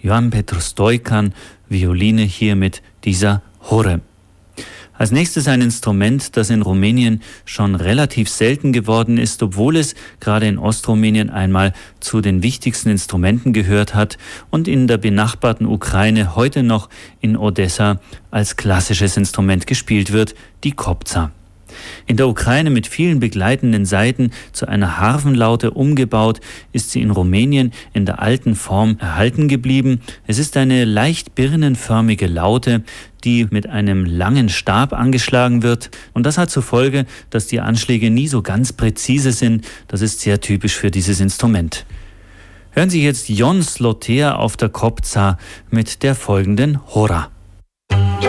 Ioan Petru Stoican, Violine hier mit dieser Hore. Als nächstes ein Instrument, das in Rumänien schon relativ selten geworden ist, obwohl es gerade in Ostrumänien einmal zu den wichtigsten Instrumenten gehört hat und in der benachbarten Ukraine heute noch in Odessa als klassisches Instrument gespielt wird, die Kobza. In der Ukraine mit vielen begleitenden Saiten zu einer Harfenlaute umgebaut, ist sie in Rumänien in der alten Form erhalten geblieben. Es ist eine leicht birnenförmige Laute, die mit einem langen Stab angeschlagen wird. Und das hat zur Folge, dass die Anschläge nie so ganz präzise sind. Das ist sehr typisch für dieses Instrument. Hören Sie jetzt Ion Slotea auf der Kobza mit der folgenden Hora.